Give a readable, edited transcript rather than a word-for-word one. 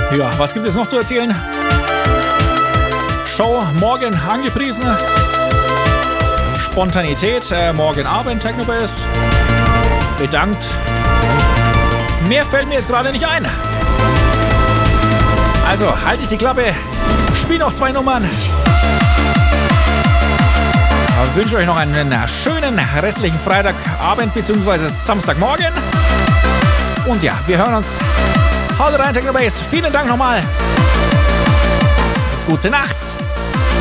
Ja, was gibt es noch zu erzählen? Show morgen angepriesen. Spontanität, morgen Abend Technobass. Bedankt. Mehr fällt mir jetzt gerade nicht ein. Also, halte ich die Klappe. Spiel noch 2 Nummern. Ich wünsche euch noch einen schönen restlichen Freitagabend bzw. Samstagmorgen. Und ja, wir hören uns. Haut rein, Technobass. Vielen Dank nochmal. Gute Nacht.